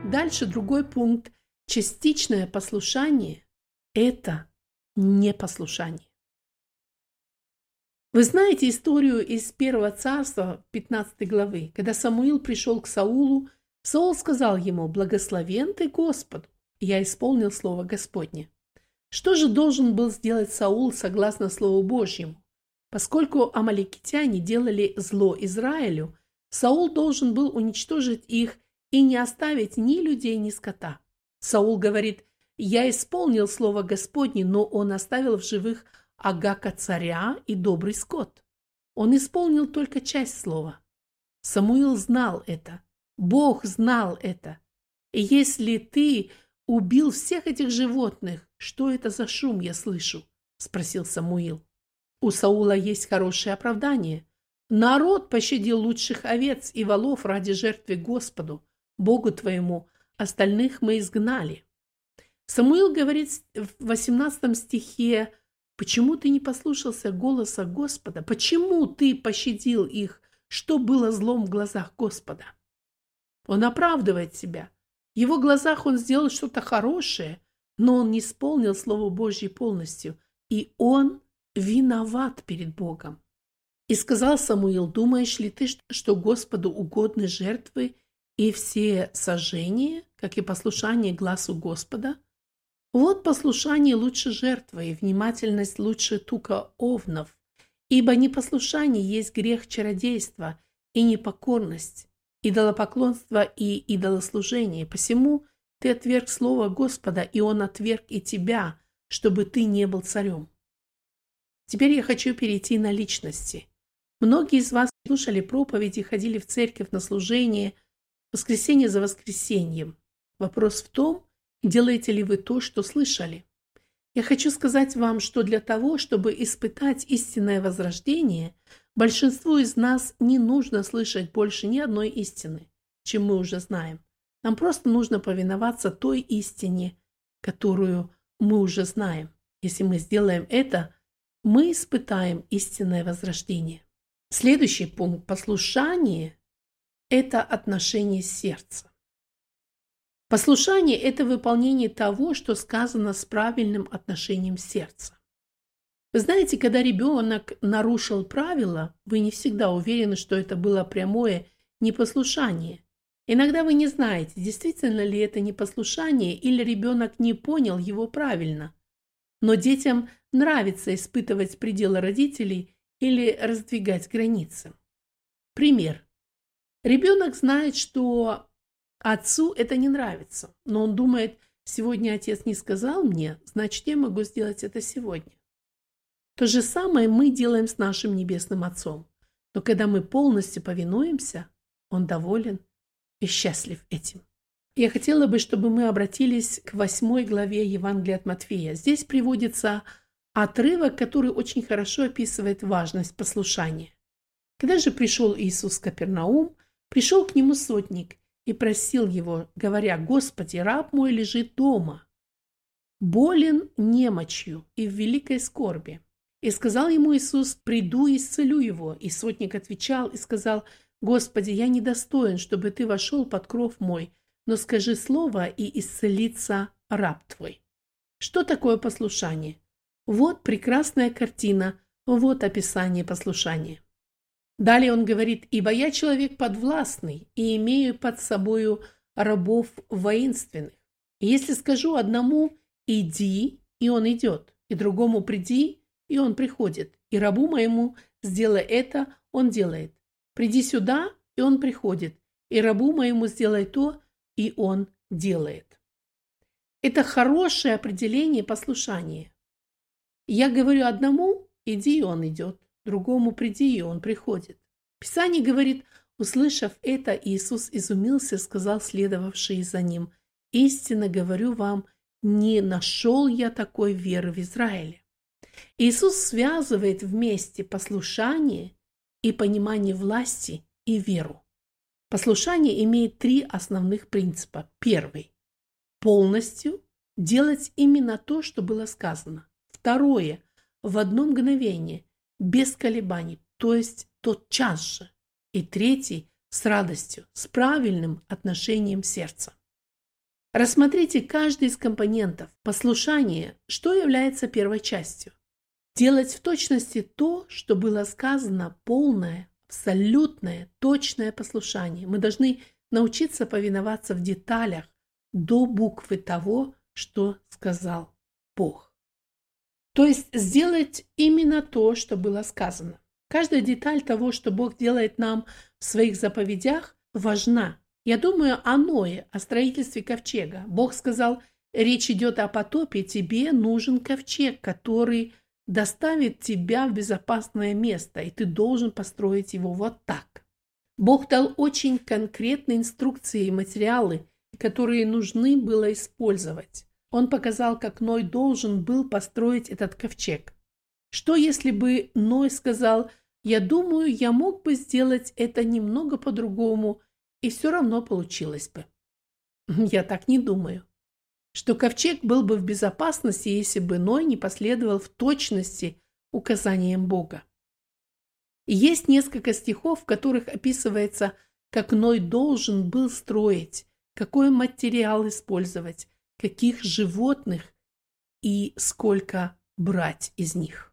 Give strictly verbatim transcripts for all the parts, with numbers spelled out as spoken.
Дальше другой пункт. Частичное послушание – это непослушание. Вы знаете историю из Первого царства, пятнадцатой главы, когда Самуил пришел к Саулу, Саул сказал ему: «Благословен ты Господу, я исполнил слово Господне». Что же должен был сделать Саул согласно Слову Божьему? Поскольку амаликитяне делали зло Израилю, Саул должен был уничтожить их и не оставить ни людей, ни скота. Саул говорит: «Я исполнил слово Господне», но он оставил в живых Агака царя и добрый скот. Он исполнил только часть слова. Самуил знал это. Бог знал это. И если ты убил всех этих животных, что это за шум я слышу? Спросил Самуил. У Саула есть хорошее оправдание. Народ пощадил лучших овец и волов ради жертвы Господу, Богу твоему, остальных мы изгнали. Самуил говорит в восемнадцатом стихе: «Почему ты не послушался голоса Господа? Почему ты пощадил их? Что было злом в глазах Господа?» Он оправдывает себя. В его глазах он сделал что-то хорошее, но он не исполнил Слово Божье полностью, и он виноват перед Богом. И сказал Самуил: «Думаешь ли ты, что Господу угодны жертвы и все сожжения, как и послушание глазу Господа? Вот послушание лучше жертвы, и внимательность лучше тука овнов, ибо непослушание есть грех чародейства и непокорность, идолопоклонство и идолослужение. Посему ты отверг слово Господа, и он отверг и тебя, чтобы ты не был царем». Теперь я хочу перейти на личности. Многие из вас слушали проповеди, ходили в церковь на служение, воскресенье за воскресеньем. Вопрос в том, делаете ли вы то, что слышали. Я хочу сказать вам, что для того, чтобы испытать истинное возрождение, большинству из нас не нужно слышать больше ни одной истины, чем мы уже знаем. Нам просто нужно повиноваться той истине, которую мы уже знаем. Если мы сделаем это, мы испытаем истинное возрождение. Следующий пункт. Послушание – это отношение сердца. Послушание – это выполнение того, что сказано с правильным отношением сердца. Вы знаете, когда ребенок нарушил правила, вы не всегда уверены, что это было прямое непослушание. Иногда вы не знаете, действительно ли это непослушание или ребенок не понял его правильно. Но детям нравится испытывать пределы родителей или раздвигать границы. Пример. Ребенок знает, что отцу это не нравится, но он думает: сегодня отец не сказал мне, значит, я могу сделать это сегодня. То же самое мы делаем с нашим Небесным Отцом. Но когда мы полностью повинуемся, Он доволен и счастлив этим. Я хотела бы, чтобы мы обратились к восьмой главе Евангелия от Матфея. Здесь приводится отрывок, который очень хорошо описывает важность послушания. Когда же пришел Иисус в Капернаум, пришел к нему сотник и просил его, говоря: «Господи, раб мой лежит дома, болен немочью и в великой скорби». И сказал ему Иисус: «Приду и исцелю его». И сотник отвечал и сказал: «Господи, я недостоин, чтобы ты вошел под кров мой, но скажи слово, и исцелится раб твой». Что такое послушание? Вот прекрасная картина, вот описание послушания. Далее он говорит: «Ибо я человек подвластный, и имею под собою рабов воинственных. И если скажу одному: иди, и он идет, и другому: приди, и он приходит, и рабу моему: сделай это, он делает. Приди сюда, и он приходит, и рабу моему: сделай то, и он делает». Это хорошее определение послушания. Я говорю одному: иди, и он идет, другому: приди, и он приходит. Писание говорит: услышав это, Иисус изумился, сказал следовавшие за ним: «Истинно говорю вам, не нашел я такой веры в Израиле». Иисус связывает вместе послушание и понимание власти и веру. Послушание имеет три основных принципа. Первый – полностью делать именно то, что было сказано. Второе – в одно мгновение, без колебаний, то есть тотчас же. И третий – с радостью, с правильным отношением сердца. Рассмотрите каждый из компонентов. Послушание, что является первой частью. Делать в точности то, что было сказано, полное, абсолютное, точное послушание. Мы должны научиться повиноваться в деталях до буквы того, что сказал Бог. То есть сделать именно то, что было сказано. Каждая деталь того, что Бог делает нам в своих заповедях, важна. Я думаю о Ное, о строительстве ковчега. Бог сказал, речь идет о потопе, тебе нужен ковчег, который доставит тебя в безопасное место, и ты должен построить его вот так. Бог дал очень конкретные инструкции и материалы, которые нужны было использовать. Он показал, как Ной должен был построить этот ковчег. Что если бы Ной сказал, я думаю, я мог бы сделать это немного по-другому, и все равно получилось бы. Я так не думаю. Что ковчег был бы в безопасности, если бы Ной не последовал в точности указаниям Бога. И есть несколько стихов, в которых описывается, как Ной должен был строить, какой материал использовать, каких животных и сколько брать из них.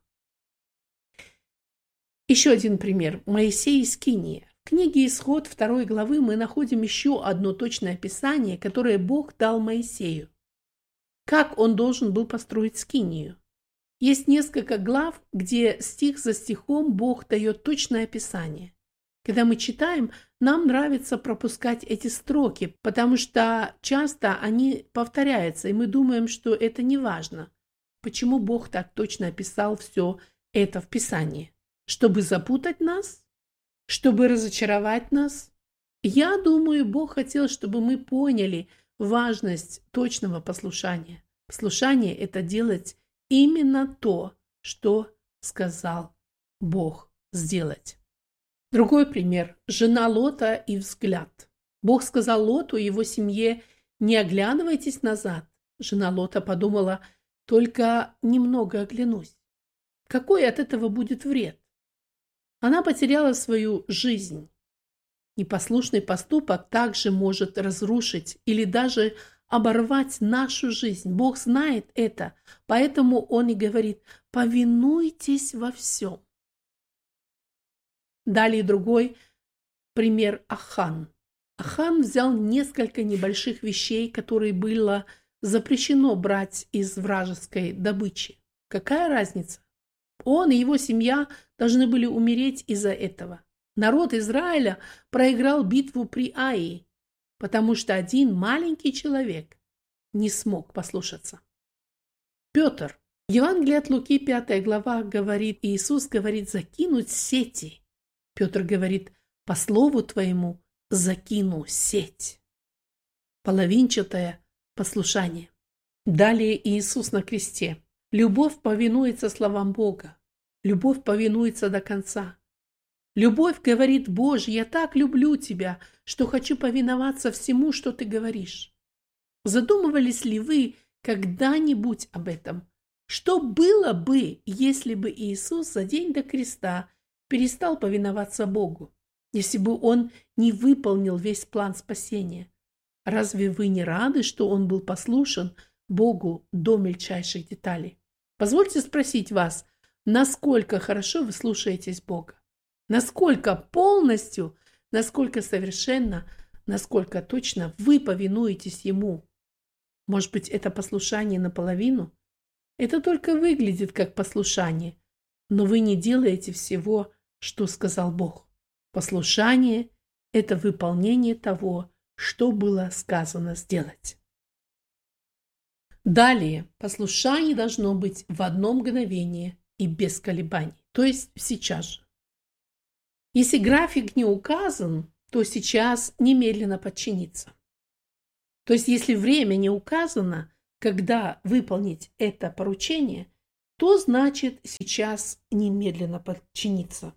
Еще один пример. Моисей и Скиния. В книге Исход второй главы мы находим еще одно точное описание, которое Бог дал Моисею. Как он должен был построить Скинию? Есть несколько глав, где стих за стихом Бог дает точное описание. Когда мы читаем, нам нравится пропускать эти строки, потому что часто они повторяются, и мы думаем, что это не важно. Почему Бог так точно описал все это в Писании? Чтобы запутать нас? Чтобы разочаровать нас? Я думаю, Бог хотел, чтобы мы поняли важность точного послушания. Послушание – это делать именно то, что сказал Бог сделать. Другой пример. Жена Лота и взгляд. Бог сказал Лоту и его семье, не оглядывайтесь назад. Жена Лота подумала, только немного оглянусь. Какой от этого будет вред? Она потеряла свою жизнь. Непослушный поступок также может разрушить или даже оборвать нашу жизнь. Бог знает это, поэтому Он и говорит, повинуйтесь во всем. Далее другой пример Ахан. Ахан взял несколько небольших вещей, которые было запрещено брать из вражеской добычи. Какая разница? Он и его семья должны были умереть из-за этого. Народ Израиля проиграл битву при Аи, потому что один маленький человек не смог послушаться. Петр. Евангелие от Луки, пятая глава, говорит, Иисус говорит, закинуть сети. Петр говорит, по слову твоему закину сеть. Половинчатое послушание. Далее Иисус на кресте. Любовь повинуется словам Бога. Любовь повинуется до конца. Любовь говорит, Боже, я так люблю Тебя, что хочу повиноваться всему, что Ты говоришь. Задумывались ли вы когда-нибудь об этом? Что было бы, если бы Иисус за день до креста перестал повиноваться Богу, если бы Он не выполнил весь план спасения? Разве вы не рады, что Он был послушен Богу до мельчайших деталей? Позвольте спросить вас, насколько хорошо вы слушаетесь Бога? Насколько полностью, насколько совершенно, насколько точно вы повинуетесь Ему? Может быть, это послушание наполовину? Это только выглядит как послушание, но вы не делаете всего, что сказал Бог. Послушание – это выполнение того, что было сказано сделать. Далее, послушание должно быть в одно мгновение и без колебаний, то есть сейчас же. Если график не указан, то сейчас немедленно подчиниться. То есть если время не указано, когда выполнить это поручение, то значит сейчас немедленно подчиниться.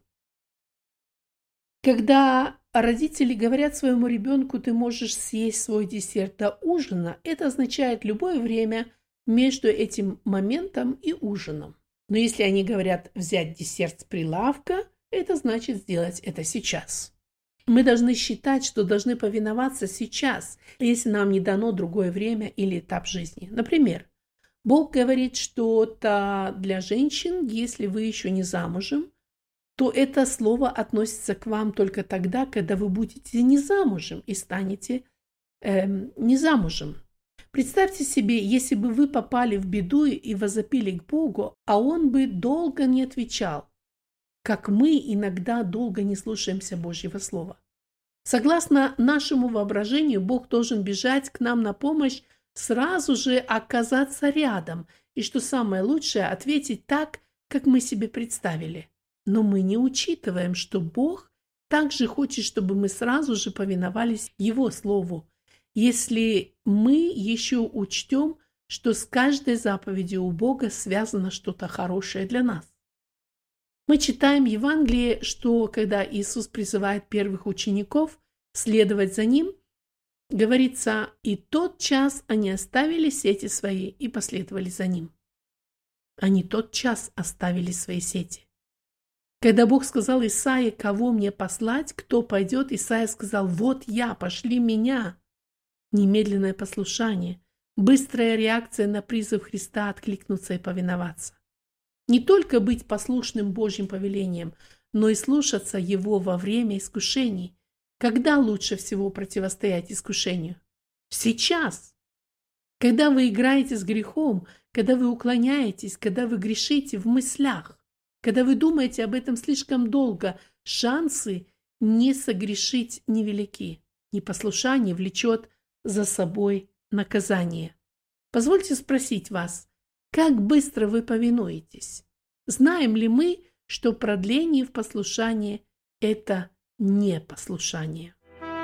Когда родители говорят своему ребенку, ты можешь съесть свой десерт до ужина, это означает любое время между этим моментом и ужином. Но если они говорят взять десерт с прилавка, это значит сделать это сейчас. Мы должны считать, что должны повиноваться сейчас, если нам не дано другое время или этап жизни. Например, Бог говорит что-то для женщин, если вы еще не замужем, то это слово относится к вам только тогда, когда вы будете не замужем и станете эм, не замужем. Представьте себе, если бы вы попали в беду и возопили к Богу, а Он бы долго не отвечал, как мы иногда долго не слушаемся Божьего Слова. Согласно нашему воображению, Бог должен бежать к нам на помощь, сразу же оказаться рядом, и, что самое лучшее, ответить так, как мы себе представили. Но мы не учитываем, что Бог также хочет, чтобы мы сразу же повиновались Его Слову, если мы еще учтем, что с каждой заповедью у Бога связано что-то хорошее для нас. Мы читаем в Евангелии, что когда Иисус призывает первых учеников следовать за Ним, говорится, и тот час они оставили сети свои и последовали за Ним. Они тот час оставили свои сети. Когда Бог сказал Исаии, кого мне послать, кто пойдет, Исаия сказал, вот я, пошли меня. Немедленное послушание, быстрая реакция на призыв Христа откликнуться и повиноваться. Не только быть послушным Божьим повелениям, но и слушаться Его во время искушений. Когда лучше всего противостоять искушению? Сейчас. Когда вы играете с грехом, когда вы уклоняетесь, когда вы грешите в мыслях, когда вы думаете об этом слишком долго, шансы не согрешить невелики. Непослушание влечет за собой наказание. Позвольте спросить вас, как быстро вы повинуетесь? Знаем ли мы, что продление в послушании – это непослушание?